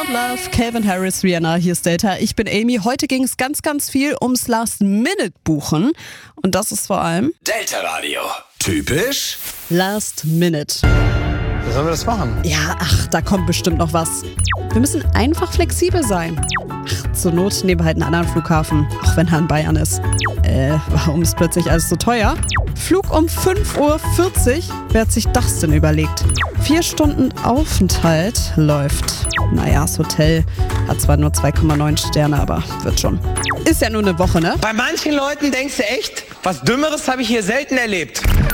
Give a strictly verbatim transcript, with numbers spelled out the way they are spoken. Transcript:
Found Love, Calvin Harris, Rihanna, hier ist Data. Ich bin Amy. Heute ging es ganz, ganz viel ums Last-Minute-Buchen. Und das ist vor allem Delta Radio. Typisch Last Minute. Wie sollen wir das machen? Ja, ach, da kommt bestimmt noch was. Wir müssen einfach flexibel sein. Ach, zur Not nehmen wir halt einen anderen Flughafen, auch wenn er in Bayern ist. Äh, warum ist plötzlich alles so teuer? Flug um fünf Uhr vierzig. Wer hat sich das denn überlegt? Vier Stunden Aufenthalt läuft. Naja, das Hotel hat zwar nur zwei Komma neun Sterne, aber wird schon. Ist ja nur eine Woche, ne? Bei manchen Leuten denkst du echt, was Dümmeres habe ich hier selten erlebt.